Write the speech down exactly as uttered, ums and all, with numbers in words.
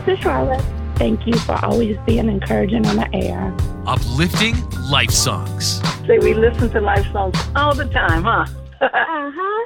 is Charlotte. Thank you for always being encouraging on the air. Uplifting life songs. Say we listen to life songs all the time, huh? uh-huh.